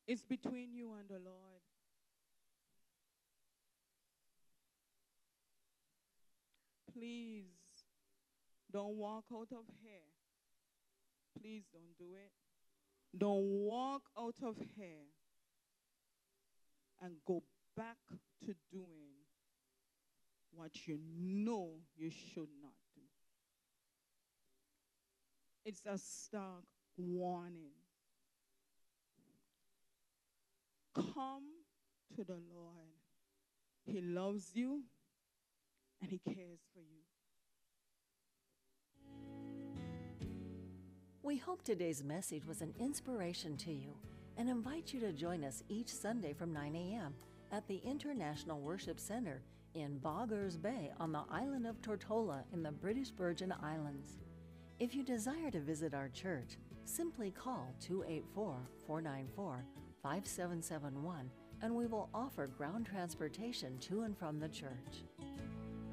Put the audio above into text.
It's between you and the Lord. Please don't walk out of here. Please don't do it. Don't walk out of here and go back to doing what you know you should not do. It's a stark warning. Come to the Lord. He loves you and He cares for you. We hope today's message was an inspiration to you and invite you to join us each Sunday from 9 a.m. at the International Worship Center in Boggers Bay on the island of Tortola in the British Virgin Islands. If you desire to visit our church, simply call 284-494-5771 and we will offer ground transportation to and from the church.